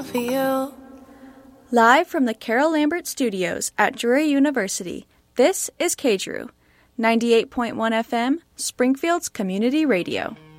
feel for you. Live from the Carol Lambert Studios at Drury University, this is KDRU, 98.1 FM, Springfield's community radio.